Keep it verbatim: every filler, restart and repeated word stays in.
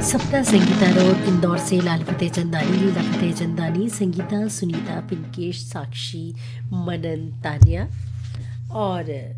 Sapna Sangeeta road Indore से लाल फतेह चंदानी, लीला फतेह चंदानी, संगीता, सुनीता, पिंकेश, साक्षी, मनन, तान्या और